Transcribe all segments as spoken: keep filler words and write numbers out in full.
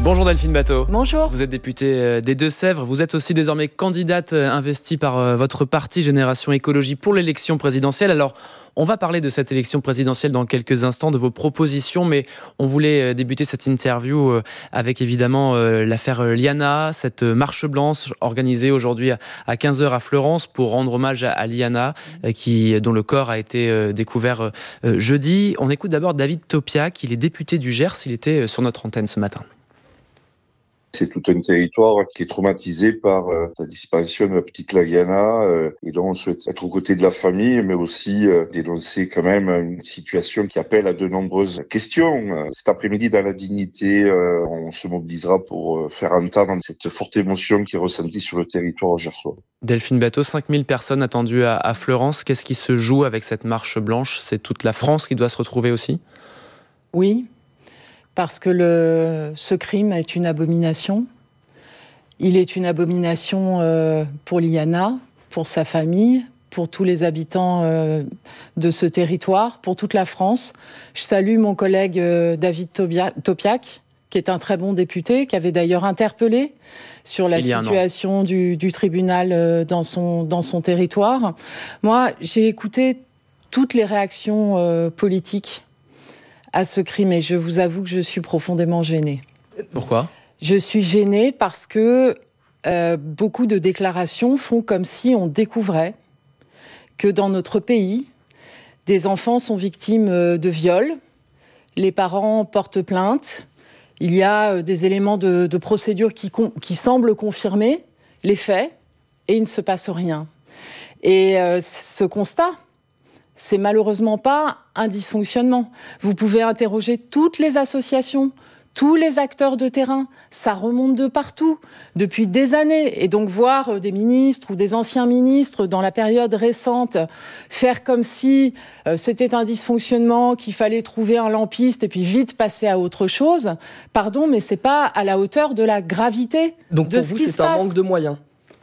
Bonjour Delphine Batho. Bonjour. Vous êtes députée des Deux-Sèvres. Vous êtes aussi désormais candidate investie par votre parti Génération Écologie pour l'élection présidentielle. Alors, on va parler de cette élection présidentielle dans quelques instants, de vos propositions, mais on voulait débuter cette interview avec évidemment l'affaire Liana, cette marche blanche organisée aujourd'hui à quinze heures à Fleurance pour rendre hommage à Liana, qui, dont le corps a été découvert jeudi. On écoute d'abord David Topiak, il est député du Gers, il était sur notre antenne ce matin. C'est tout un territoire qui est traumatisé par euh, la disparition de la petite Liana euh, et donc on souhaite être aux côtés de la famille, mais aussi euh, dénoncer quand même une situation qui appelle à de nombreuses questions. Cet après-midi, dans la dignité, euh, on se mobilisera pour euh, faire entendre cette forte émotion qui est ressentie sur le territoire gersois. Delphine Batho, cinq mille personnes attendues à, à Fleurance. Qu'est-ce qui se joue avec cette marche blanche ? C'est toute la France qui doit se retrouver aussi ? Oui. Parce que le, ce crime est une abomination. Il est une abomination euh, pour Liana, pour sa famille, pour tous les habitants euh, de ce territoire, pour toute la France. Je salue mon collègue euh, David Topiak, qui est un très bon député, qui avait d'ailleurs interpellé sur la situation du, du tribunal euh, dans, son, dans son territoire. Moi, j'ai écouté toutes les réactions euh, politiques à ce crime, et je vous avoue que je suis profondément gênée. Pourquoi ? Je suis gênée parce que euh, beaucoup de déclarations font comme si on découvrait que dans notre pays, des enfants sont victimes de viols, les parents portent plainte, il y a des éléments de, de procédure qui, qui semblent confirmer les faits, et il ne se passe rien. Et euh, ce constat, c'est malheureusement pas un dysfonctionnement. Vous pouvez interroger toutes les associations, tous les acteurs de terrain. Ça remonte de partout, depuis des années. Et donc voir des ministres ou des anciens ministres dans la période récente faire comme si euh, c'était un dysfonctionnement, qu'il fallait trouver un lampiste et puis vite passer à autre chose. Pardon, mais c'est pas à la hauteur de la gravité donc de pour ce vous, qui c'est se un passe. manque de moyens.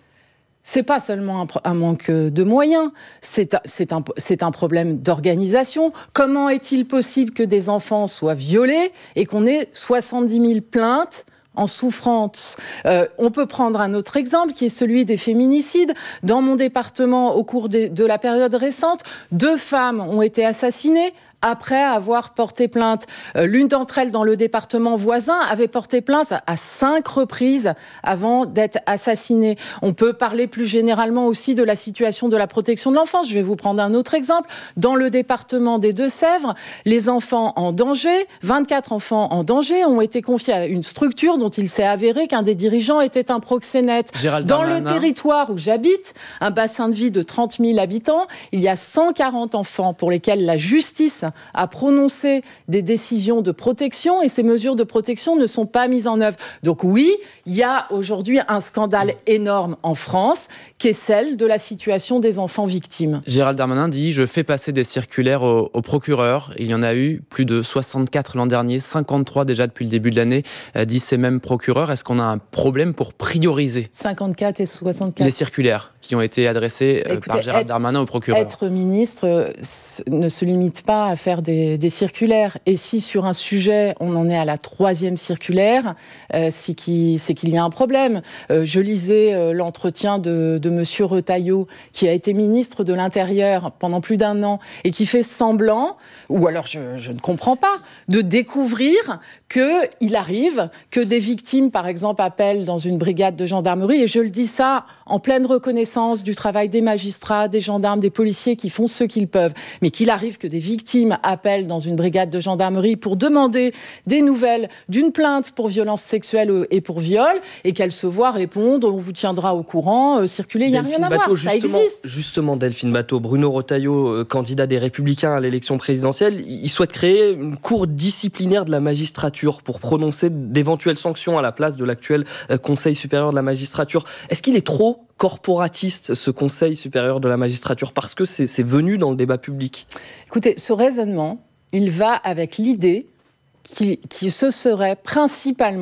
C'est pas seulement un, un manque de moyens, c'est, c'est, un, c'est un problème d'organisation. Comment est-il possible que des enfants soient violés et qu'on ait soixante-dix mille plaintes en souffrance ? euh, On peut prendre un autre exemple qui est celui des féminicides. Dans mon département, au cours de, de la période récente, deux femmes ont été assassinées après avoir porté plainte. Euh, l'une d'entre elles, dans le département voisin, avait porté plainte à cinq reprises avant d'être assassinée. On peut parler plus généralement aussi de la situation de la protection de l'enfance. Je vais vous prendre un autre exemple. Dans le département des Deux-Sèvres, les enfants en danger, vingt-quatre enfants en danger, ont été confiés à une structure dont il s'est avéré qu'un des dirigeants était un proxénète. Gérald Dans Darmanin. le territoire où j'habite, un bassin de vie de trente mille habitants, il y a cent quarante enfants pour lesquels la justice a prononcé des décisions de protection et ces mesures de protection ne sont pas mises en œuvre. Donc oui, il y a aujourd'hui un scandale énorme en France qui est celle de la situation des enfants victimes. Gérald Darmanin dit « Je fais passer des circulaires au, au procureur ». Il y en a eu plus de soixante-quatre l'an dernier, cinquante-trois déjà depuis le début de l'année, euh, dit ces mêmes procureurs. Est-ce qu'on a un problème pour prioriser cinquante-quatre et soixante-quatre les circulaires qui ont été adressés euh, Écoutez, par Gérald être, Darmanin au procureur ? Être ministre euh, ne se limite pas à faire des, des circulaires. Et si sur un sujet, on en est à la troisième circulaire, euh, c'est, qu'il, c'est qu'il y a un problème. Euh, je lisais euh, l'entretien de, de monsieur Retailleau, qui a été ministre de l'Intérieur pendant plus d'un an et qui fait semblant, ou alors je, je ne comprends pas, de découvrir qu'il arrive que des victimes, par exemple, appellent dans une brigade de gendarmerie, et je le dis ça en pleine reconnaissance du travail des magistrats, des gendarmes, des policiers qui font ce qu'ils peuvent, mais qu'il arrive que des victimes appellent dans une brigade de gendarmerie pour demander des nouvelles d'une plainte pour violence sexuelle et pour viol, et qu'elles se voient répondre « on vous tiendra au courant, euh, circuler, il n'y a rien à Batho, voir, ça existe ». Justement, Delphine Batho, Bruno Retailleau, euh, candidat des Républicains à l'élection présidentielle, il souhaite créer une cour disciplinaire de la magistrature pour prononcer d'éventuelles sanctions à la place de l'actuel euh, Conseil supérieur de la magistrature. Est-ce qu'il est trop corporatiste, ce Conseil supérieur de la magistrature, parce que c'est, c'est venu dans le débat public ? Écoutez, ce raisonnement, il va avec l'idée qu'il, qu'il se serait principalement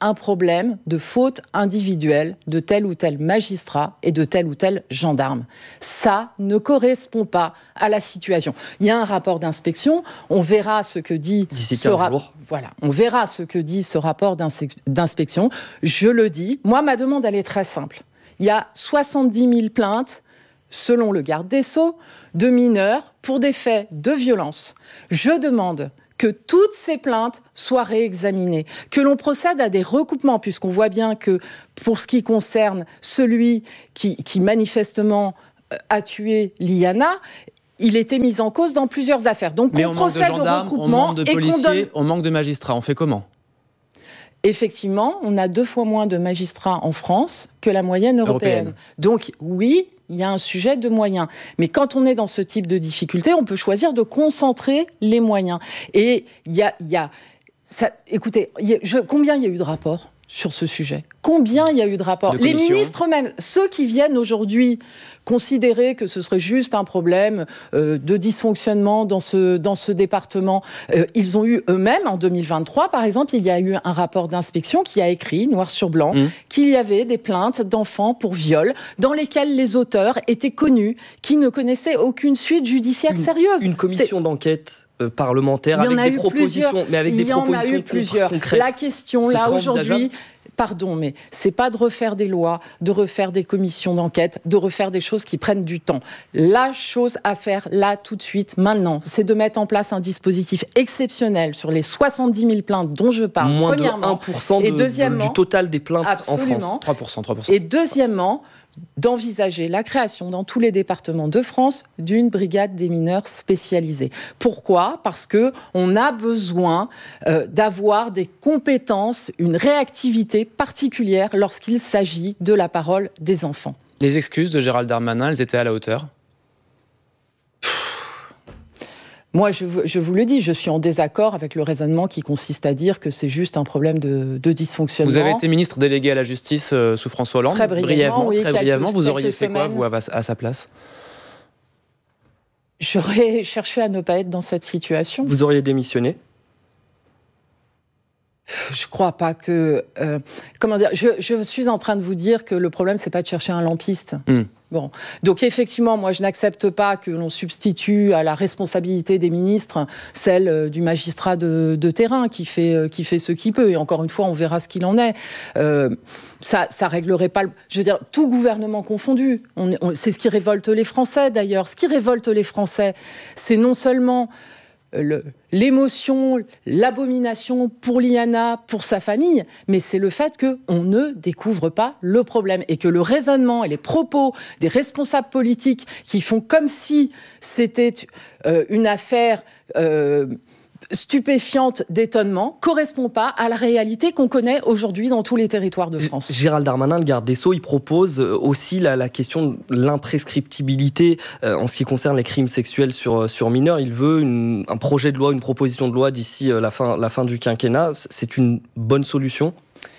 un problème de faute individuelle de tel ou tel magistrat et de tel ou tel gendarme. Ça ne correspond pas à la situation. Il y a un rapport d'inspection, on verra ce que dit ce rapport. Voilà, on verra ce que dit ce rapport d'inspection. Je le dis, moi ma demande elle est très simple. Il y a soixante-dix mille plaintes, selon le garde des Sceaux, de mineurs pour des faits de violence. Je demande que toutes ces plaintes soient réexaminées, que l'on procède à des recoupements, puisqu'on voit bien que pour ce qui concerne celui qui, qui manifestement a tué Liana, il était mis en cause dans plusieurs affaires. Donc Mais on, on procède manque de gendarmes, au regroupement on manque de et policiers, qu'on donne... on manque de magistrats. On fait comment ? Effectivement, on a deux fois moins de magistrats en France que la moyenne européenne. européenne. Donc oui, il y a un sujet de moyens. Mais quand on est dans ce type de difficulté, on peut choisir de concentrer les moyens. Et il y a... Y a ça, écoutez, y a, je, combien il y a eu de rapports sur ce sujet ? Combien il y a eu de rapports ? Les ministres eux-mêmes, ceux qui viennent aujourd'hui considérer que ce serait juste un problème euh, de dysfonctionnement dans ce, dans ce département, euh, ils ont eu eux-mêmes, en deux mille vingt-trois, par exemple, il y a eu un rapport d'inspection qui a écrit, noir sur blanc, mmh. qu'il y avait des plaintes d'enfants pour viol dans lesquelles les auteurs étaient connus, qui ne connaissaient aucune suite judiciaire une, sérieuse. Une commission C'est... d'enquête euh, parlementaire avec des propositions, plusieurs. mais avec il des propositions y en a eu plusieurs. concrètes. La question, là, aujourd'hui... Pardon, mais c'est pas de refaire des lois, de refaire des commissions d'enquête, de refaire des choses qui prennent du temps. La chose à faire, là, tout de suite, maintenant, c'est de mettre en place un dispositif exceptionnel sur les soixante-dix mille plaintes dont je parle. Moins de un pour cent de, de, du total des plaintes absolument, en France. trois pour cent, trois pour cent. Et deuxièmement, d'envisager la création dans tous les départements de France d'une brigade des mineurs spécialisée. Pourquoi ? Parce que on a besoin euh, d'avoir des compétences, une réactivité particulière lorsqu'il s'agit de la parole des enfants. Les excuses de Gérald Darmanin, elles étaient à la hauteur ? Moi, je, je vous le dis, je suis en désaccord avec le raisonnement qui consiste à dire que c'est juste un problème de, de dysfonctionnement. Vous avez été ministre délégué à la justice euh, sous François Hollande. Très brièvement, oui, très quelques, brièvement. Vous auriez fait semaines. quoi, vous, à, à sa place ? J'aurais cherché à ne pas être dans cette situation. Vous auriez démissionné ? Je crois pas que... Euh, comment dire je, je suis en train de vous dire que le problème, c'est pas de chercher un lampiste. Mm. Bon. Donc effectivement, moi, je n'accepte pas que l'on substitue à la responsabilité des ministres celle du magistrat de, de terrain qui fait, qui fait ce qu'il peut. Et encore une fois, on verra ce qu'il en est. Euh, ça, ça réglerait pas... Le, je veux dire, tout gouvernement confondu. On, on, c'est ce qui révolte les Français, d'ailleurs. Ce qui révolte les Français, c'est non seulement... Le, l'émotion, l'abomination pour Liana, pour sa famille, mais c'est le fait qu'on ne découvre pas le problème et que le raisonnement et les propos des responsables politiques qui font comme si c'était euh, une affaire euh, stupéfiante d'étonnement correspond pas à la réalité qu'on connaît aujourd'hui dans tous les territoires de France. Gérald Darmanin, le garde des Sceaux, il propose aussi la, la question de l'imprescriptibilité euh, en ce qui concerne les crimes sexuels sur, sur mineurs. Il veut une, un projet de loi, une proposition de loi d'ici la fin, la fin du quinquennat. C'est une bonne solution ?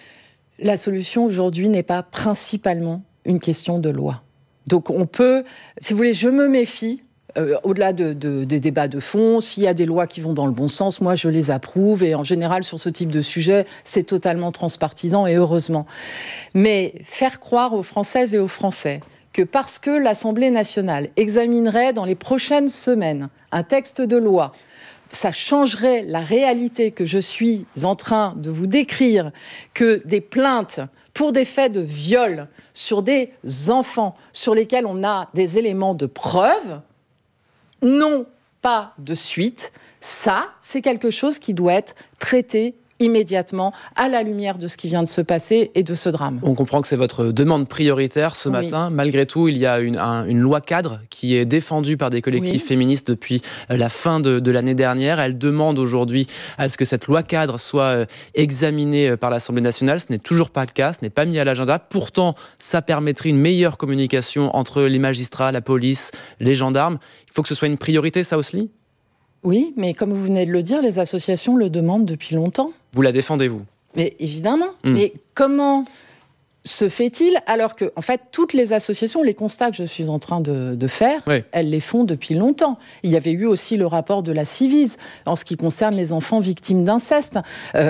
La solution aujourd'hui n'est pas principalement une question de loi. Donc on peut, si vous voulez, je me méfie. Euh, au-delà de, de, des débats de fond, s'il y a des lois qui vont dans le bon sens, moi je les approuve et en général sur ce type de sujet, c'est totalement transpartisan et heureusement. Mais faire croire aux Françaises et aux Français que parce que l'Assemblée nationale examinerait dans les prochaines semaines un texte de loi, ça changerait la réalité que je suis en train de vous décrire, que des plaintes pour des faits de viol sur des enfants sur lesquels on a des éléments de preuve, non pas de suite, ça, c'est quelque chose qui doit être traité immédiatement à la lumière de ce qui vient de se passer et de ce drame. On comprend que c'est votre demande prioritaire ce oui. matin. Malgré tout, il y a une, un, une loi cadre qui est défendue par des collectifs oui. féministes depuis la fin de, de l'année dernière. Elle demande aujourd'hui à ce que cette loi cadre soit examinée par l'Assemblée nationale. Ce n'est toujours pas le cas, ce n'est pas mis à l'agenda. Pourtant, ça permettrait une meilleure communication entre les magistrats, la police, les gendarmes. Il faut que ce soit une priorité, ça aussi ? Oui, mais comme vous venez de le dire, les associations le demandent depuis longtemps. Vous la défendez, vous ? Mais évidemment. Mmh. Mais comment se fait-il alors que, en fait, toutes les associations, les constats que je suis en train de, de faire, oui. elles les font depuis longtemps. Il y avait eu aussi le rapport de la Ciivise en ce qui concerne les enfants victimes d'inceste. Euh,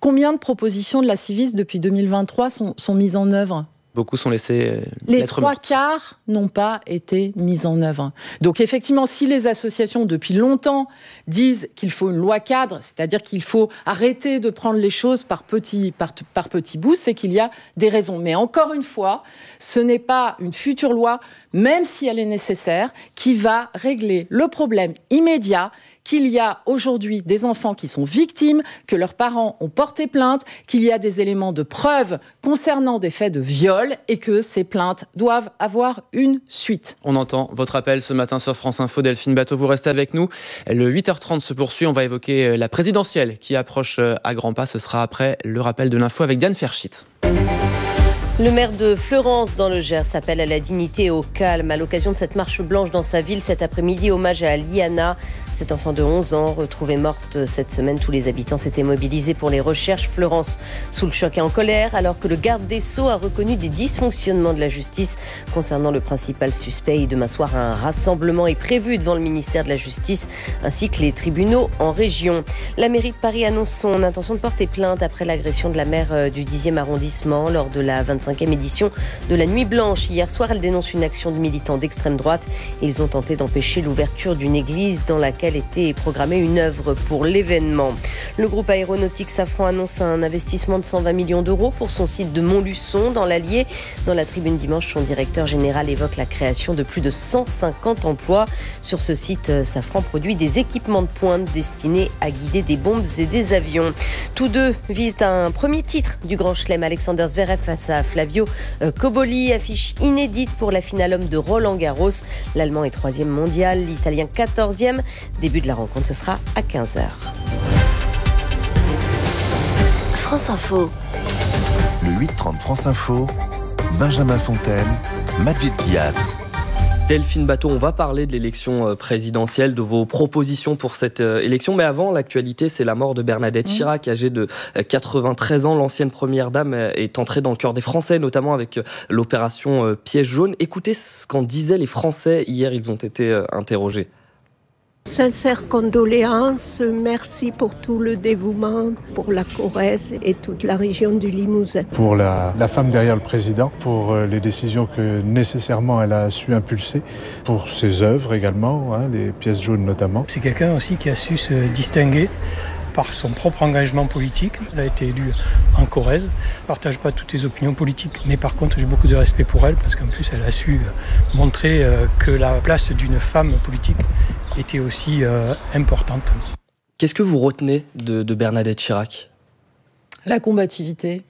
Combien de propositions de la Civis depuis deux mille vingt-trois sont, sont mises en œuvre ? Beaucoup sont laissés euh, Les trois quarts n'ont pas été mis en œuvre. Donc effectivement, si les associations depuis longtemps disent qu'il faut une loi cadre, c'est-à-dire qu'il faut arrêter de prendre les choses par petits, par, par petits bouts, c'est qu'il y a des raisons. Mais encore une fois, ce n'est pas une future loi, même si elle est nécessaire, qui va régler le problème immédiat qu'il y a aujourd'hui des enfants qui sont victimes, que leurs parents ont porté plainte, qu'il y a des éléments de preuve concernant des faits de viol et que ces plaintes doivent avoir une suite. On entend votre appel ce matin sur France Info. Delphine Bateau, vous restez avec nous. Le huit heures trente se poursuit. On va évoquer la présidentielle qui approche à grands pas. Ce sera après le rappel de l'info avec Diane Ferchit. Le maire de Fleurance dans le Gers s'appelle à la dignité et au calme. À l'occasion de cette marche blanche dans sa ville cet après-midi, hommage à Liana. Cet enfant de onze ans, retrouvée morte cette semaine, tous les habitants s'étaient mobilisés pour les recherches. Fleurance sous le choc et en colère, alors que le garde des Sceaux a reconnu des dysfonctionnements de la justice concernant le principal suspect. Et demain soir, un rassemblement est prévu devant le ministère de la Justice ainsi que les tribunaux en région. La mairie de Paris annonce son intention de porter plainte après l'agression de la maire du dixième arrondissement lors de la vingt-cinquième édition de la Nuit Blanche. Hier soir, elle dénonce une action de militants d'extrême droite. Ils ont tenté d'empêcher l'ouverture d'une église dans laquelle était programmée une œuvre pour l'événement. Le groupe aéronautique Safran annonce un investissement de cent vingt millions d'euros pour son site de Montluçon dans l'Allier. Dans la tribune dimanche, son directeur général évoque la création de plus de cent cinquante emplois. Sur ce site, Safran produit des équipements de pointe destinés à guider des bombes et des avions. Tous deux visent un premier titre du Grand Chelem. Alexander Zverev face à Flavio Cobolli, affiche inédite pour la finale homme de Roland-Garros. L'Allemand est troisième mondial, l'Italien quatorzième. Début de la rencontre, ce sera à quinze heures. France Info. Le huit heures trente France Info, Benjamin Fontaine, Majid Guiat. Delphine Bateau, on va parler de l'élection présidentielle, de vos propositions pour cette élection. Mais avant, l'actualité, c'est la mort de Bernadette mmh. Chirac, âgée de quatre-vingt-treize ans. L'ancienne première dame est entrée dans le cœur des Français, notamment avec l'opération Piège jaune. Écoutez ce qu'en disaient les Français hier, ils ont été interrogés. Sincères condoléances, merci pour tout le dévouement, pour la Corrèze et toute la région du Limousin. Pour la, la femme derrière le président, pour les décisions que nécessairement elle a su impulser, pour ses œuvres également, hein, les pièces jaunes notamment. C'est quelqu'un aussi qui a su se distinguer par son propre engagement politique. Elle a été élue en Corrèze. Je ne partage pas toutes les opinions politiques, mais par contre j'ai beaucoup de respect pour elle, parce qu'en plus elle a su montrer que la place d'une femme politique était aussi euh, importante. Qu'est-ce que vous retenez de, de Bernadette Chirac ? La combativité.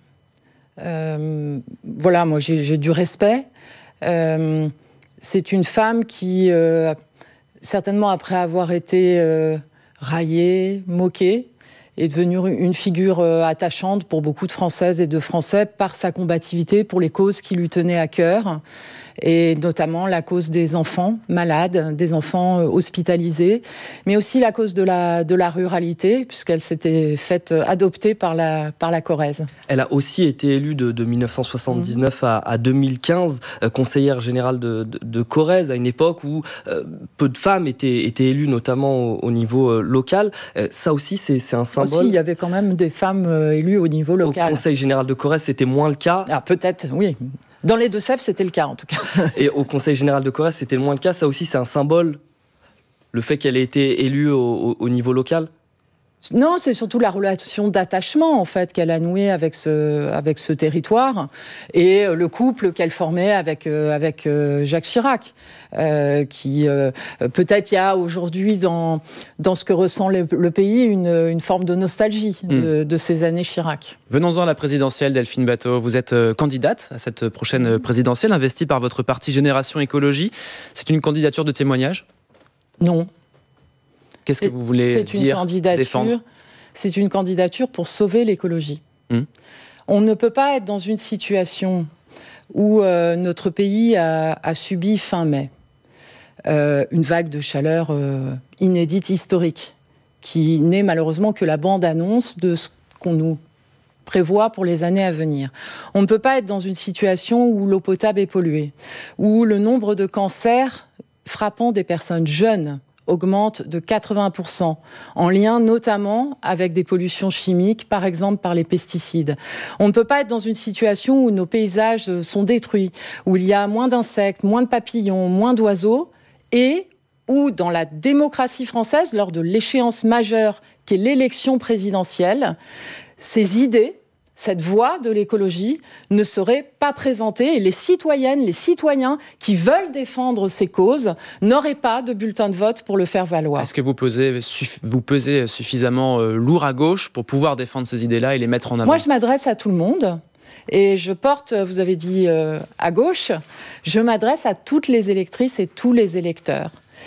Euh, voilà, moi j'ai, j'ai du respect. Euh, c'est une femme qui, euh, certainement après avoir été euh, raillée, moquée, est devenue une figure euh, attachante pour beaucoup de Françaises et de Français par sa combativité pour les causes qui lui tenaient à cœur, et notamment la cause des enfants malades, des enfants euh, hospitalisés, mais aussi la cause de la, de la ruralité, puisqu'elle s'était faite adopter par la, par la Corrèze. Elle a aussi été élue de, de dix-neuf cent soixante-dix-neuf mmh. à, à deux mille quinze, euh, conseillère générale de, de, de Corrèze, à une époque où euh, peu de femmes étaient, étaient élues, notamment au, au niveau euh, local. Euh, ça aussi, c'est, c'est un symbole. Aussi, il y avait quand même des femmes euh, élues au niveau local. Au Conseil général de Corrèze, c'était moins le cas. Ah, peut-être, oui. Dans les Deux-Sèvres, c'était le cas, en tout cas. Et au Conseil général de Corrèze, c'était moins le cas. Ça aussi, c'est un symbole, le fait qu'elle ait été élue au, au, au niveau local ? Non, c'est surtout la relation d'attachement, en fait, qu'elle a nouée avec ce, avec ce territoire, et le couple qu'elle formait avec, euh, avec euh, Jacques Chirac, euh, qui, euh, peut-être, il y a aujourd'hui, dans, dans ce que ressent le, le pays, une, une forme de nostalgie mmh. de, de ces années Chirac. Venons-en à la présidentielle, Delphine Bateau. Vous êtes candidate à cette prochaine présidentielle, investie par votre parti Génération Écologie. C'est une candidature de témoignage ? Non. Qu'est-ce que vous voulez c'est dire, une défendre ? C'est une candidature pour sauver l'écologie. Mmh. On ne peut pas être dans une situation où euh, notre pays a, a subi fin mai euh, une vague de chaleur euh, inédite, historique, qui n'est malheureusement que la bande-annonce de ce qu'on nous prévoit pour les années à venir. On ne peut pas être dans une situation où l'eau potable est polluée, où le nombre de cancers frappant des personnes jeunes augmente de quatre-vingts pour cent, en lien notamment avec des pollutions chimiques, par exemple par les pesticides. On ne peut pas être dans une situation où nos paysages sont détruits, où il y a moins d'insectes, moins de papillons, moins d'oiseaux, et où dans la démocratie française, lors de l'échéance majeure qui est l'élection présidentielle, ces idées, cette voie de l'écologie ne serait pas présentée et les citoyennes, les citoyens qui veulent défendre ces causes n'auraient pas de bulletin de vote pour le faire valoir. Est-ce que vous pesez, vous pesez suffisamment lourd à gauche pour pouvoir défendre ces idées-là et les mettre en avant ? Moi, je m'adresse à tout le monde. Et je porte, vous avez dit euh, à gauche, je m'adresse à toutes les électrices et tous les électeurs.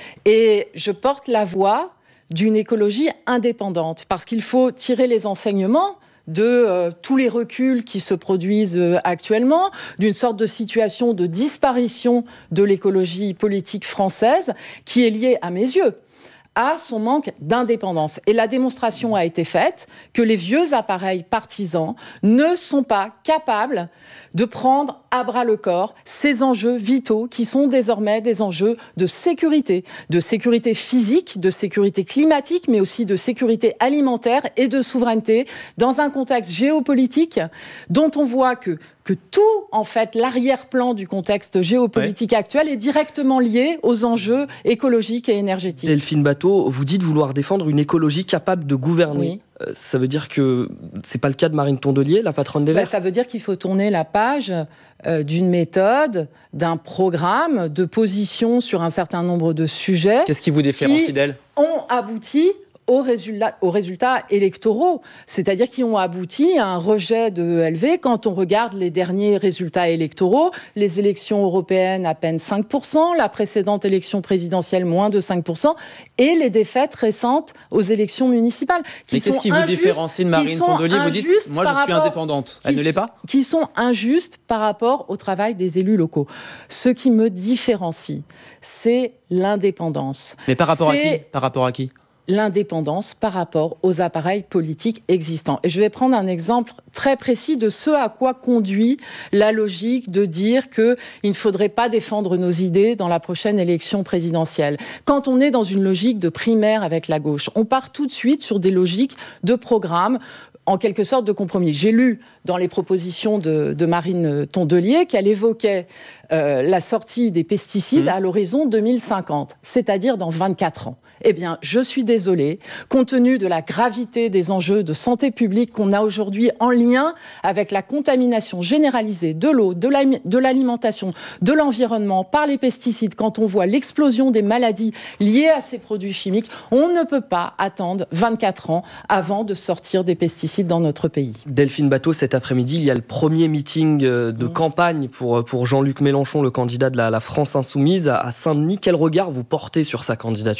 Et je porte la voix d'une écologie indépendante, parce qu'il faut tirer les enseignements de euh, tous les reculs qui se produisent euh, actuellement, d'une sorte de situation de disparition de l'écologie politique française qui est liée, à mes yeux, à son manque d'indépendance. Et la démonstration a été faite que les vieux appareils partisans ne sont pas capables de prendre à bras le corps ces enjeux vitaux qui sont désormais des enjeux de sécurité, de sécurité physique, de sécurité climatique, mais aussi de sécurité alimentaire et de souveraineté dans un contexte géopolitique dont on voit que que tout, en fait, l'arrière-plan du contexte géopolitique ouais. actuel est directement lié aux enjeux écologiques et énergétiques. Delphine Batho, vous dites vouloir défendre une écologie capable de gouverner. Oui. Euh, ça veut dire que c'est pas le cas de Marine Tondelier, la patronne des Verts ? Ben, ça veut dire qu'il faut tourner la page euh, d'une méthode, d'un programme, de position sur un certain nombre de sujets. Qu'est-ce qui vous différencie d'elle ? Ont abouti aux résultats, aux résultats électoraux, c'est-à-dire qui ont abouti à un rejet de E L V. Quand on regarde les derniers résultats électoraux, les élections européennes à peine cinq pour cent, la précédente élection présidentielle moins de cinq pour cent, et les défaites récentes aux élections municipales. Qui Mais qu'est-ce qui vous différencie de Marine Tondelier ? Vous dites, moi je suis indépendante. Elle ne l'est pas ? Qui sont injustes par rapport au travail des élus locaux. Ce qui me différencie, c'est l'indépendance. Mais par rapport c'est... à qui ? Par rapport à qui ? L'indépendance par rapport aux appareils politiques existants. Et je vais prendre un exemple très précis de ce à quoi conduit la logique de dire qu'il ne faudrait pas défendre nos idées dans la prochaine élection présidentielle. Quand on est dans une logique de primaire avec la gauche, on part tout de suite sur des logiques de programme, en quelque sorte de compromis. J'ai lu dans les propositions de, de Marine Tondelier qu'elle évoquait euh, la sortie des pesticides mmh. à l'horizon deux mille cinquante, c'est-à-dire dans vingt-quatre ans. Eh bien, je suis désolée, compte tenu de la gravité des enjeux de santé publique qu'on a aujourd'hui en lien avec la contamination généralisée de l'eau, de, la, de l'alimentation, de l'environnement par les pesticides, quand on voit l'explosion des maladies liées à ces produits chimiques, on ne peut pas attendre vingt-quatre ans avant de sortir des pesticides dans notre pays. Delphine Batho, cet après-midi, il y a le premier meeting de mmh. campagne pour, pour Jean-Luc Mélenchon, le candidat de la, la France Insoumise, à Saint-Denis. Quel regard vous portez sur sa candidature ?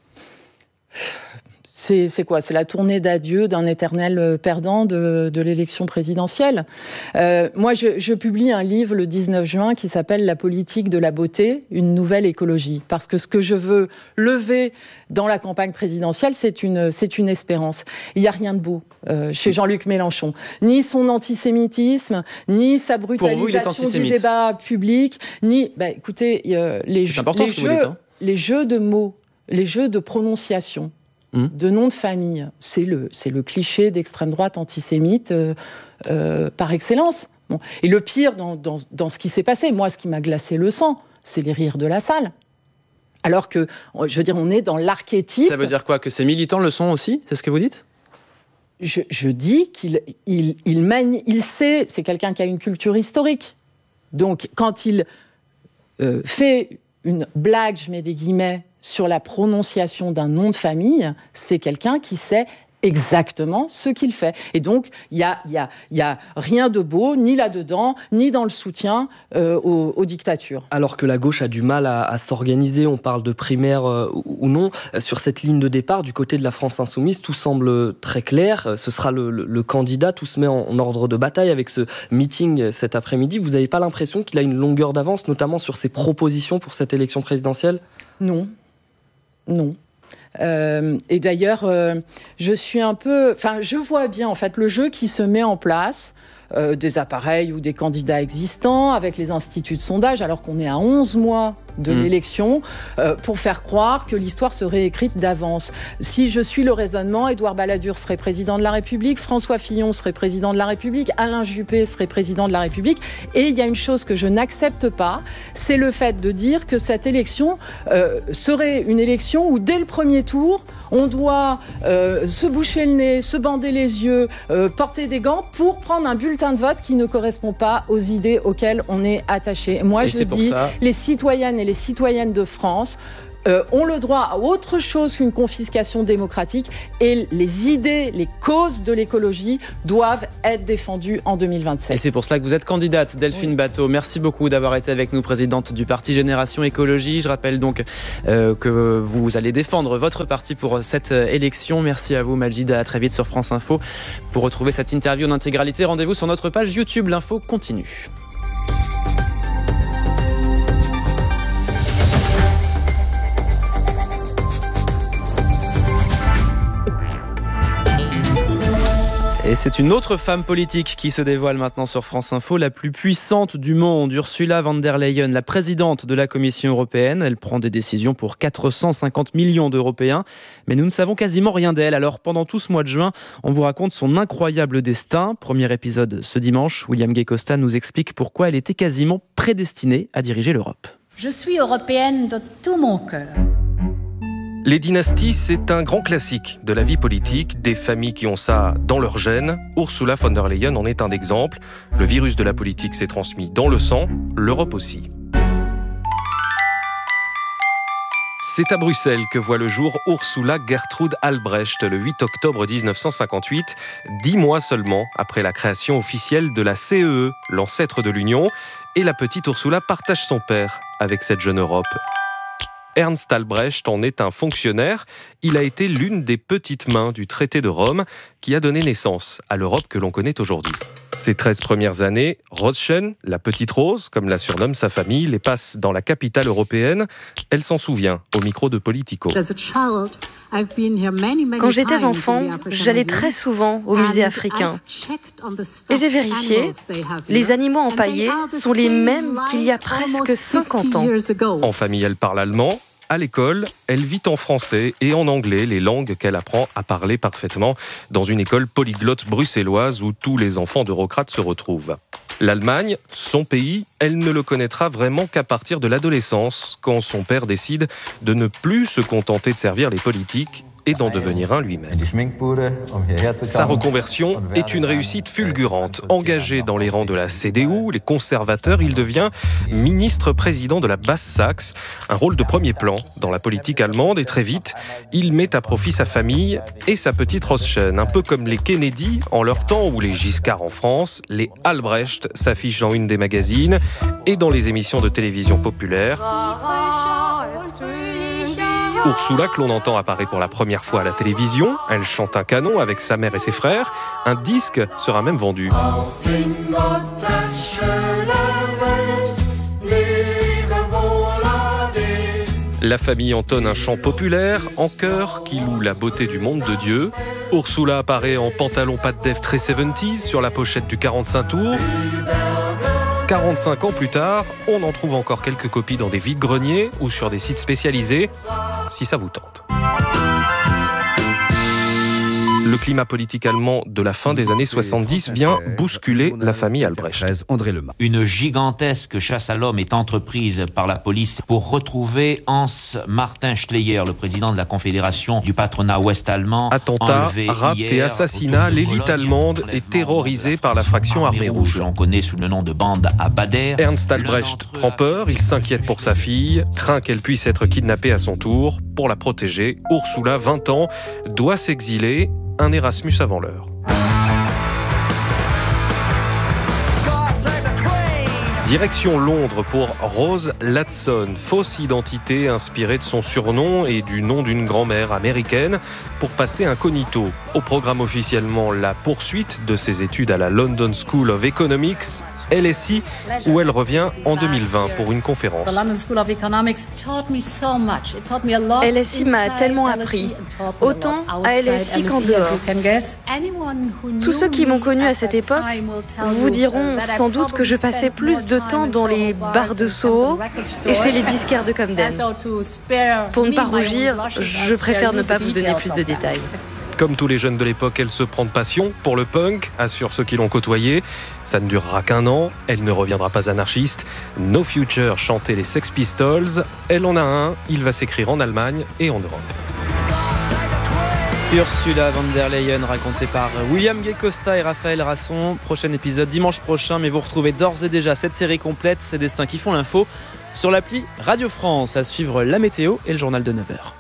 C'est, c'est quoi ? C'est la tournée d'adieu d'un éternel perdant de, de l'élection présidentielle. Euh, moi, je, je publie un livre le dix-neuf juin qui s'appelle « La politique de la beauté, une nouvelle écologie ». Parce que ce que je veux lever dans la campagne présidentielle, c'est une, c'est une espérance. Il n'y a rien de beau euh, chez Jean-Luc Mélenchon. Ni son antisémitisme, ni sa brutalisation du débat public, ni... Bah, écoutez, euh, les, jeux, les, jeux, dites, hein. les jeux de mots, les jeux de prononciation, mmh. de noms de famille, c'est le, c'est le cliché d'extrême droite antisémite euh, euh, par excellence. Bon. Et le pire dans, dans, dans ce qui s'est passé, moi, ce qui m'a glacé le sang, c'est les rires de la salle. Alors que, je veux dire, on est dans l'archétype... Ça veut dire quoi ? Que ces militants le sont aussi ? C'est ce que vous dites ? je, je dis qu'il il, il manie, il sait, c'est quelqu'un qui a une culture historique. Donc, quand il euh, fait une blague, je mets des guillemets, sur la prononciation d'un nom de famille, c'est quelqu'un qui sait exactement ce qu'il fait. Et donc, il n'y a, y a, y a rien de beau, ni là-dedans, ni dans le soutien euh, aux, aux dictatures. Alors que la gauche a du mal à, à s'organiser, on parle de primaire euh, ou non, euh, sur cette ligne de départ, du côté de la France Insoumise, tout semble très clair. Euh, ce sera le, le, le candidat, tout se met en, en ordre de bataille avec ce meeting cet après-midi. Vous n'avez pas l'impression qu'il a une longueur d'avance, notamment sur ses propositions pour cette élection présidentielle ? Non. Non. Euh, et d'ailleurs, euh, je suis un peu... Enfin, je vois bien, en fait, le jeu qui se met en place euh, des appareils ou des candidats existants, avec les instituts de sondage, alors qu'on est à onze mois de mmh. l'élection, euh, pour faire croire que l'histoire serait écrite d'avance. Si je suis le raisonnement, Édouard Balladur serait président de la République, François Fillon serait président de la République, Alain Juppé serait président de la République. Et il y a une chose que je n'accepte pas, c'est le fait de dire que cette élection euh, serait une élection où, dès le premier tour, on doit euh, se boucher le nez, se bander les yeux, euh, porter des gants pour prendre un bulletin de vote qui ne correspond pas aux idées auxquelles on est attaché. Moi, et je dis, ça... les citoyennes et les citoyennes de France Euh, ont le droit à autre chose qu'une confiscation démocratique, et les idées, les causes de l'écologie doivent être défendues en deux mille vingt-sept. Et c'est pour cela que vous êtes candidate, Delphine oui. Batho. Merci beaucoup d'avoir été avec nous, présidente du parti Génération Écologie. Je rappelle donc euh, que vous allez défendre votre parti pour cette élection. Merci à vous, Majida. À très vite sur France Info. Pour retrouver cette interview en intégralité, rendez-vous sur notre page YouTube. L'info continue. Et c'est une autre femme politique qui se dévoile maintenant sur France Info, la plus puissante du monde, Ursula von der Leyen, la présidente de la Commission européenne. Elle prend des décisions pour quatre cent cinquante millions d'Européens, mais nous ne savons quasiment rien d'elle. Alors pendant tout ce mois de juin, on vous raconte son incroyable destin. Premier épisode ce dimanche, William Gay-Costa nous explique pourquoi elle était quasiment prédestinée à diriger l'Europe. Je suis européenne de tout mon cœur. Les dynasties, c'est un grand classique de la vie politique, des familles qui ont ça dans leur gène. Ursula von der Leyen en est un exemple. Le virus de la politique s'est transmis dans le sang, l'Europe aussi. C'est à Bruxelles que voit le jour Ursula Gertrud Albrecht le huit octobre dix-neuf cent cinquante-huit, dix mois seulement après la création officielle de la C E E, l'ancêtre de l'Union. Et la petite Ursula partage son père avec cette jeune Europe. Ernst Albrecht en est un fonctionnaire. Il a été l'une des petites mains du traité de Rome qui a donné naissance à l'Europe que l'on connaît aujourd'hui. Ses treize premières années, Roschen, la petite Rose, comme la surnomme sa famille, les passe dans la capitale européenne. Elle s'en souvient au micro de Politico. Quand j'étais enfant, j'allais très souvent au musée africain. Et j'ai vérifié, les animaux empaillés sont les mêmes qu'il y a presque cinquante ans. En famille, elle parle allemand. À l'école, elle vit en français et en anglais, les langues qu'elle apprend à parler parfaitement dans une école polyglotte bruxelloise où tous les enfants d'eurocrates se retrouvent. L'Allemagne, son pays, elle ne le connaîtra vraiment qu'à partir de l'adolescence, quand son père décide de ne plus se contenter de servir les politiques et d'en devenir un lui-même. Sa reconversion est une réussite fulgurante. Engagé dans les rangs de la C D U, les conservateurs, il devient ministre-président de la Basse-Saxe, un rôle de premier plan dans la politique allemande, et très vite, il met à profit sa famille et sa petite Roschen, un peu comme les Kennedy en leur temps ou les Giscard en France. Les Albrecht s'affichent dans une des magazines et dans les émissions de télévision populaires. Ursula, que l'on entend apparaît pour la première fois à la télévision, elle chante un canon avec sa mère et ses frères. Un disque sera même vendu. La famille entonne un chant populaire, en chœur, qui loue la beauté du monde de Dieu. Ursula apparaît en pantalon pas de def très soixante-dix sur la pochette du quarante-cinq tours. quarante-cinq ans plus tard, on en trouve encore quelques copies dans des vides-greniers ou sur des sites spécialisés, si ça vous tente. Le climat politique allemand de la fin des années soixante-dix vient bousculer la famille Albrecht. Une gigantesque chasse à l'homme est entreprise par la police pour retrouver Hans-Martin Schleyer, le président de la Confédération du patronat ouest-allemand. Attentats, rapts et assassinats, l'élite allemande est terrorisée par la fraction armée rouge. L'on connaît sous le nom de bande à Bader. Ernst Albrecht prend peur, il s'inquiète pour sa fille, craint qu'elle puisse être kidnappée à son tour. Pour la protéger, Ursula, vingt ans, doit s'exiler. Un Erasmus avant l'heure. Direction Londres pour Rose Ladson, fausse identité inspirée de son surnom et du nom d'une grand-mère américaine pour passer incognito. Au programme officiellement la poursuite de ses études à la London School of Economics, L S I, où elle revient en deux mille vingt pour une conférence. L S I m'a tellement appris, autant à L S I qu'en dehors. Tous ceux qui m'ont connue à cette époque vous diront sans doute que je passais plus de temps dans les bars de Soho et chez les disquaires de Camden. Pour ne pas rougir, je préfère ne pas vous donner plus de détails. Comme tous les jeunes de l'époque, elle se prend de passion pour le punk, assurent ceux qui l'ont côtoyée. Ça ne durera qu'un an, elle ne reviendra pas anarchiste. No Future chantait les Sex Pistols, elle en a un, il va s'écrire en Allemagne et en Europe. Ursula von der Leyen, racontée par William Gay Costa et Raphaël Rasson. Prochain épisode dimanche prochain, mais vous retrouvez d'ores et déjà cette série complète, Ces destins qui font l'info, sur l'appli Radio France. À suivre la météo et le journal de neuf heures.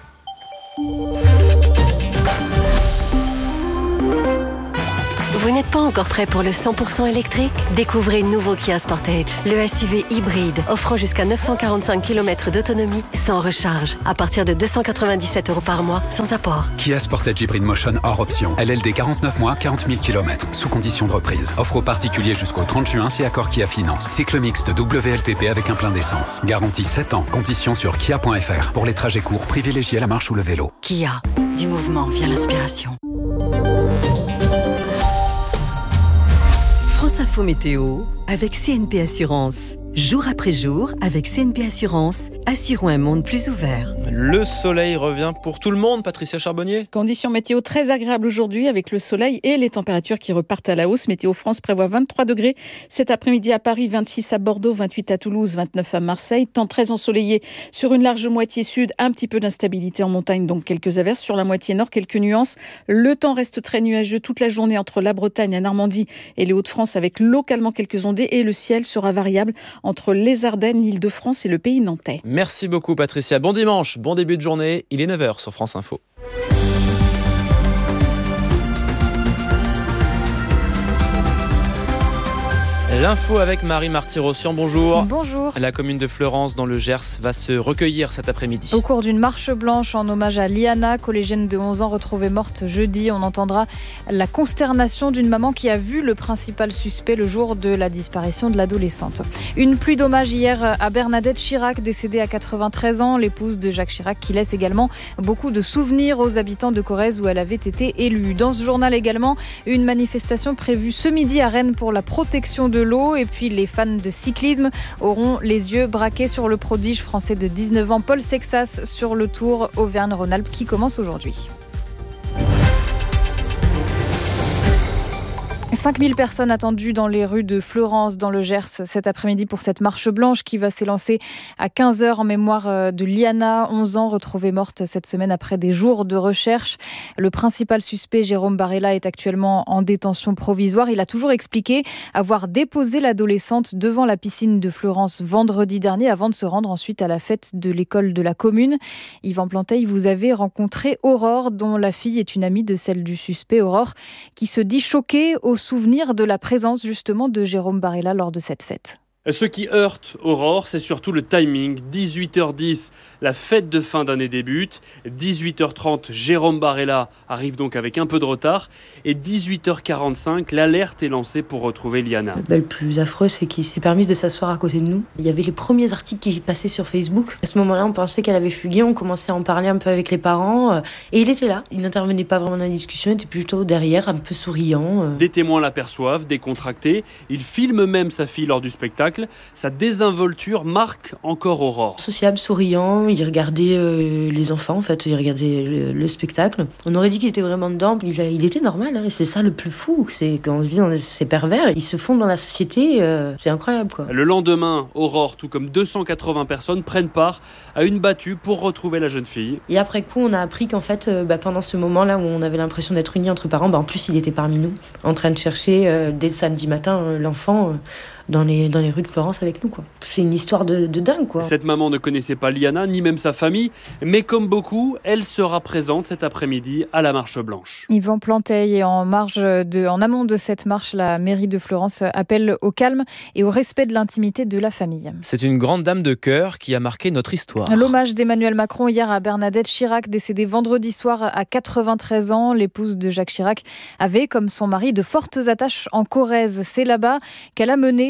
Vous n'êtes pas encore prêt pour le cent pour cent électrique ? Découvrez le nouveau Kia Sportage, le S U V hybride, offrant jusqu'à neuf cent quarante-cinq kilomètres d'autonomie sans recharge, à partir de deux cent quatre-vingt-dix-sept euros par mois, sans apport. Kia Sportage Hybrid Motion hors option. L L D quarante-neuf mois, quarante mille kilomètres, sous condition de reprise. Offre aux particuliers jusqu'au trente juin si accord Kia Finance. Cycle mixte W L T P avec un plein d'essence. Garantie sept ans. Conditions sur kia point f r. Pour les trajets courts, privilégiez la marche ou le vélo. Kia, du mouvement vient l'inspiration. France Info Météo avec C N P Assurance. Jour après jour, avec C N P Assurance, assurons un monde plus ouvert. Le soleil revient pour tout le monde, Patricia Charbonnier. Conditions météo très agréables aujourd'hui avec le soleil et les températures qui repartent à la hausse. Météo France prévoit vingt-trois degrés cet après-midi à Paris, vingt-six à Bordeaux, vingt-huit à Toulouse, vingt-neuf à Marseille. Temps très ensoleillé sur une large moitié sud, un petit peu d'instabilité en montagne, donc quelques averses. Sur la moitié nord, quelques nuances. Le temps reste très nuageux toute la journée entre la Bretagne, la Normandie et les Hauts-de-France avec localement quelques ondées et le ciel sera variable entre les Ardennes, l'Île-de-France et le pays nantais. Merci beaucoup Patricia. Bon dimanche, bon début de journée. Il est neuf heures sur France Info. L'info avec Marie Marty-Rossian, bonjour. Bonjour. La commune de Fleurance dans le Gers va se recueillir cet après-midi. Au cours d'une marche blanche en hommage à Liana, collégienne de onze ans retrouvée morte jeudi, on entendra la consternation d'une maman qui a vu le principal suspect le jour de la disparition de l'adolescente. Une pluie d'hommage hier à Bernadette Chirac, décédée à quatre-vingt-treize ans, l'épouse de Jacques Chirac, qui laisse également beaucoup de souvenirs aux habitants de Corrèze où elle avait été élue. Dans ce journal également, une manifestation prévue ce midi à Rennes pour la protection de l'eau, et puis les fans de cyclisme auront les yeux braqués sur le prodige français de dix-neuf ans Paul Sexas sur le Tour Auvergne-Rhône-Alpes qui commence aujourd'hui. cinq mille personnes attendues dans les rues de Fleurance, dans le Gers, cet après-midi pour cette marche blanche qui va s'élancer à quinze heures en mémoire de Liana, onze ans, retrouvée morte cette semaine après des jours de recherche. Le principal suspect, Jérôme Barella, est actuellement en détention provisoire. Il a toujours expliqué avoir déposé l'adolescente devant la piscine de Fleurance vendredi dernier avant de se rendre ensuite à la fête de l'école de la commune. Yvan Planteil, vous avez rencontré Aurore, dont la fille est une amie de celle du suspect. Aurore, qui se dit choquée au souvenir de la présence justement de Jérôme Barella lors de cette fête. Ce qui heurte Aurore, c'est surtout le timing. dix-huit heures dix, la fête de fin d'année débute. dix-huit heures trente, Jérôme Barella arrive donc avec un peu de retard. Et dix-huit heures quarante-cinq, l'alerte est lancée pour retrouver Liana. Le plus affreux, c'est qu'il s'est permis de s'asseoir à côté de nous. Il y avait les premiers articles qui passaient sur Facebook. À ce moment-là, on pensait qu'elle avait fugué. On commençait à en parler un peu avec les parents. Et il était là. Il n'intervenait pas vraiment dans la discussion. Il était plutôt derrière, un peu souriant. Des témoins l'aperçoivent, décontracté. Il filme même sa fille lors du spectacle. Sa désinvolture marque encore Aurore. Sociable, souriant, il regardait euh, les enfants en fait, il regardait le, le spectacle. On aurait dit qu'il était vraiment dedans, il, a, il était normal, hein, et c'est ça le plus fou, c'est qu'on se dit c'est pervers, ils se font dans la société, euh, c'est incroyable quoi. Le lendemain, Aurore, tout comme deux cent quatre-vingts personnes, prennent part à une battue pour retrouver la jeune fille. Et après coup, on a appris qu'en fait, euh, bah, pendant ce moment-là où on avait l'impression d'être unis entre parents, bah, en plus il était parmi nous, en train de chercher euh, dès le samedi matin euh, l'enfant. Euh, Dans les, dans les rues de Florence avec nous, quoi. C'est une histoire de, de dingue, quoi. Cette maman ne connaissait pas Liana, ni même sa famille, mais comme beaucoup, elle sera présente cet après-midi à la Marche Blanche. Yvan Planteil, et en, marge de, en amont de cette marche, la mairie de Florence appelle au calme et au respect de l'intimité de la famille. C'est une grande dame de cœur qui a marqué notre histoire. L'hommage d'Emmanuel Macron hier à Bernadette Chirac, décédée vendredi soir à quatre-vingt-treize ans. L'épouse de Jacques Chirac avait, comme son mari, de fortes attaches en Corrèze. C'est là-bas qu'elle a mené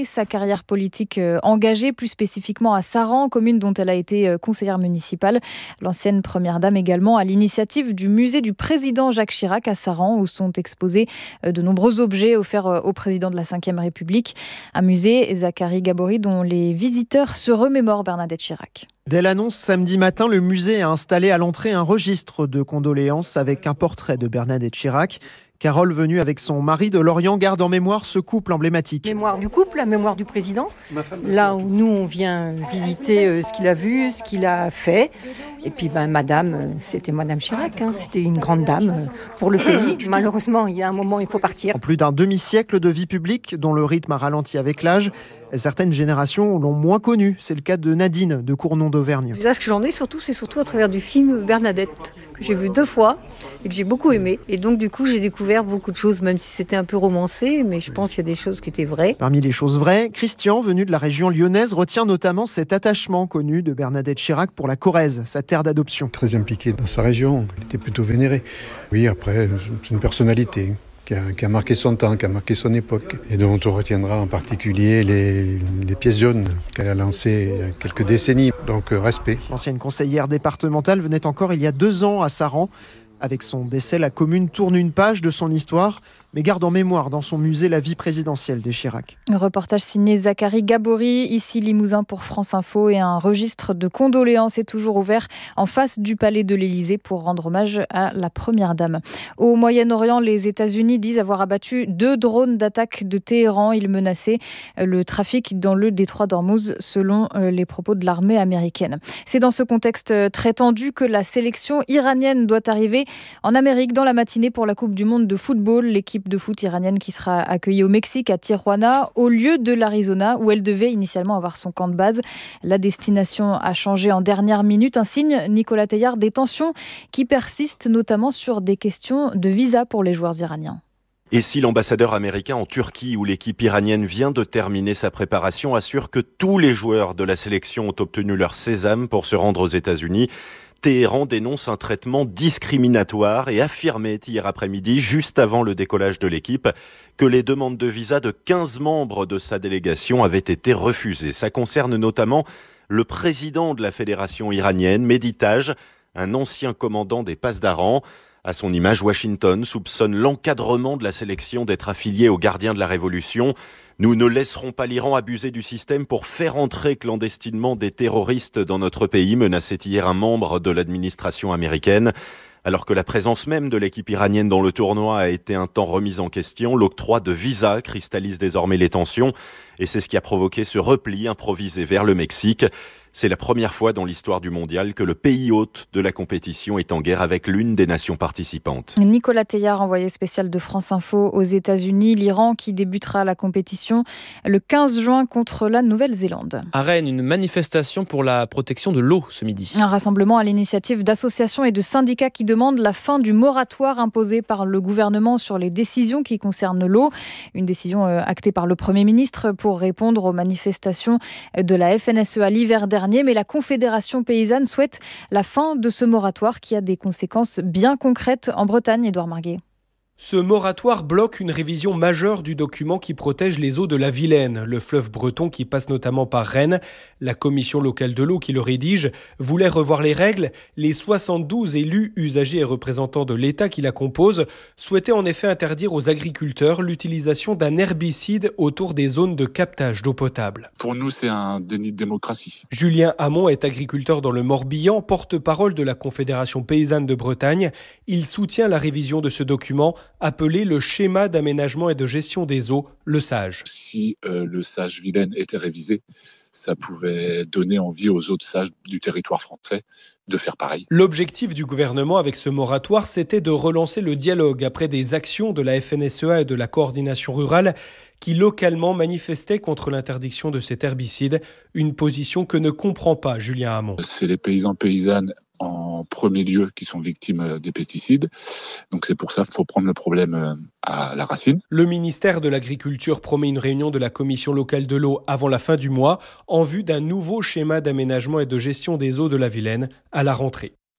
démarrer sa carrière politique engagée, plus spécifiquement à Saran, commune dont elle a été conseillère municipale. L'ancienne première dame également à l'initiative du musée du président Jacques Chirac à Saran, où sont exposés de nombreux objets offerts au président de la cinquième République. Un musée, Zacharie Gabory, dont les visiteurs se remémorent Bernadette Chirac. Dès l'annonce samedi matin, le musée a installé à l'entrée un registre de condoléances avec un portrait de Bernadette Chirac. Carole, venue avec son mari de Lorient, garde en mémoire ce couple emblématique. Mémoire du couple, la mémoire du président. Là où nous, on vient visiter ce qu'il a vu, ce qu'il a fait. Et puis, ben, madame, c'était madame Chirac, hein, c'était une grande dame pour le pays. Malheureusement, il y a un moment, il faut partir. En plus d'un demi-siècle de vie publique, dont le rythme a ralenti avec l'âge, certaines générations l'ont moins connue. C'est le cas de Nadine, de Cournon d'Auvergne. Le visage que j'en ai, surtout, c'est surtout à travers du film Bernadette, que j'ai vu deux fois et que j'ai beaucoup aimé. Et donc, du coup, j'ai découvert beaucoup de choses, même si c'était un peu romancé, mais je pense qu'il y a des choses qui étaient vraies. Parmi les choses vraies, Christian, venu de la région lyonnaise, retient notamment cet attachement connu de Bernadette Chirac pour la Corrèze, sa terre d'adoption. Très impliqué dans sa région, il était plutôt vénéré. Oui, après, c'est une personnalité qui a, qui a marqué son temps, qui a marqué son époque, et dont on retiendra en particulier les, les pièces jaunes qu'elle a lancées il y a quelques décennies. Donc, euh, respect. L'ancienne conseillère départementale venait encore il y a deux ans à Saran. Avec son décès, la commune tourne une page de son histoire, mais garde en mémoire dans son musée la vie présidentielle des Chirac. Un reportage signé Zacharie Gabory, ici Limousin pour France Info, et un registre de condoléances est toujours ouvert en face du palais de l'Élysée pour rendre hommage à la première dame. Au Moyen-Orient, les États-Unis disent avoir abattu deux drones d'attaque de Téhéran. Ils menaçaient le trafic dans le détroit d'Ormuz, selon les propos de l'armée américaine. C'est dans ce contexte très tendu que la sélection iranienne doit arriver en Amérique dans la matinée pour la Coupe du Monde de football. L'équipe de foot iranienne qui sera accueillie au Mexique, à Tijuana, au lieu de l'Arizona, où elle devait initialement avoir son camp de base. La destination a changé en dernière minute. Un signe, Nicolas Teillard, des tensions qui persistent notamment sur des questions de visa pour les joueurs iraniens. Et si l'ambassadeur américain en Turquie, où l'équipe iranienne vient de terminer sa préparation, assure que tous les joueurs de la sélection ont obtenu leur sésame pour se rendre aux États-Unis, Téhéran dénonce un traitement discriminatoire et affirmait hier après-midi, juste avant le décollage de l'équipe, que les demandes de visa de quinze membres de sa délégation avaient été refusées. Ça concerne notamment le président de la fédération iranienne, Mehdi Taj, un ancien commandant des Pasdaran. À son image, Washington soupçonne l'encadrement de la sélection d'être affilié aux gardiens de la Révolution. Nous ne laisserons pas l'Iran abuser du système pour faire entrer clandestinement des terroristes dans notre pays, menaçait hier un membre de l'administration américaine. Alors que la présence même de l'équipe iranienne dans le tournoi a été un temps remise en question, l'octroi de visas cristallise désormais les tensions et c'est ce qui a provoqué ce repli improvisé vers le Mexique. C'est la première fois dans l'histoire du mondial que le pays hôte de la compétition est en guerre avec l'une des nations participantes. Nicolas Teillard, envoyé spécial de France Info aux États-Unis. L'Iran qui débutera la compétition le quinze juin contre la Nouvelle-Zélande. À Rennes, une manifestation pour la protection de l'eau ce midi. Un rassemblement à l'initiative d'associations et de syndicats qui demandent la fin du moratoire imposé par le gouvernement sur les décisions qui concernent l'eau. Une décision actée par le Premier ministre pour répondre aux manifestations de la F N S E A l'hiver dernier. Mais la Confédération paysanne souhaite la fin de ce moratoire qui a des conséquences bien concrètes en Bretagne. Édouard Marguet. Ce moratoire bloque une révision majeure du document qui protège les eaux de la Vilaine, le fleuve breton qui passe notamment par Rennes. La commission locale de l'eau qui le rédige voulait revoir les règles. Les soixante-douze élus, usagers et représentants de l'État qui la composent souhaitaient en effet interdire aux agriculteurs l'utilisation d'un herbicide autour des zones de captage d'eau potable. Pour nous, c'est un déni de démocratie. Julien Hamon est agriculteur dans le Morbihan, porte-parole de la Confédération paysanne de Bretagne. Il soutient la révision de ce document appelé le schéma d'aménagement et de gestion des eaux, le SAGE. Si euh, le SAGE Vilaine était révisé, ça pouvait donner envie aux autres sages du territoire français de faire pareil. L'objectif du gouvernement avec ce moratoire, c'était de relancer le dialogue après des actions de la F N S E A et de la coordination rurale qui localement manifestaient contre l'interdiction de cet herbicide, une position que ne comprend pas Julien Hamon. C'est les paysans paysannes en premier lieu qui sont victimes des pesticides. Donc c'est pour ça qu'il faut prendre le problème à la racine. Le ministère de l'Agriculture promet une réunion de la commission locale de l'eau avant la fin du mois en vue d'un nouveau schéma d'aménagement et de gestion des eaux de la Vilaine à la rentrée.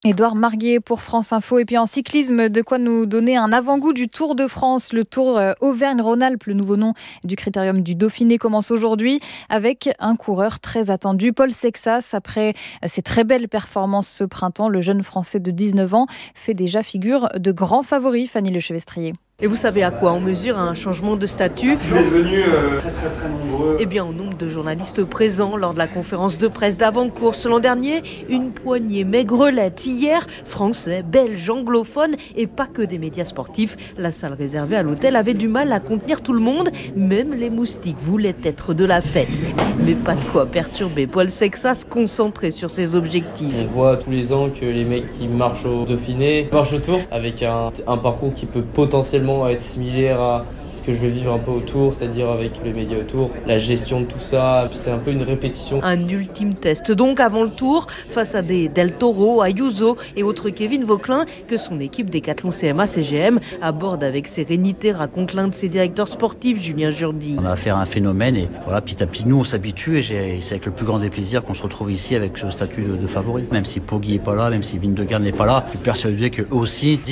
Édouard Marguet pour France Info. Et puis en cyclisme, de quoi nous donner un avant-goût du Tour de France. Le Tour Auvergne-Rhône-Alpes, le nouveau nom du Critérium du Dauphiné, commence aujourd'hui avec un coureur très attendu, Paul Sexas. Après ses très belles performances ce printemps, le jeune Français de dix-neuf ans fait déjà figure de grand favori, Fanny Lechevestrier. Et vous savez à quoi on mesure un changement de statut ? Je suis devenu euh, très très très nombreux. Eh bien au nombre de journalistes présents lors de la conférence de presse d'avant-course l'an dernier, une poignée maigrelette. Hier, français, belges, anglophones et pas que des médias sportifs. La salle réservée à l'hôtel avait du mal à contenir tout le monde. Même les moustiques voulaient être de la fête. Mais pas de quoi perturber Paul Sexas, concentré sur ses objectifs. On voit tous les ans que les mecs qui marchent au Dauphiné marchent au Tour avec un, un parcours qui peut potentiellement à être similaire à ce que je vais vivre un peu autour, c'est-à-dire avec tous les médias autour, la gestion de tout ça, c'est un peu une répétition. Un ultime test donc avant le Tour, face à des Del Toro, Ayuso et autres Kevin Vauquelin, que son équipe Décathlon C M A C G M aborde avec sérénité, raconte l'un de ses directeurs sportifs, Julien Jourdi. On a affaire à un phénomène et voilà, petit à petit nous on s'habitue et c'est avec le plus grand des plaisirs qu'on se retrouve ici avec ce statut de, de favori. Même si Poggi n'est pas là, même si Vingegaard n'est pas là, je suis persuadé qu'eux aussi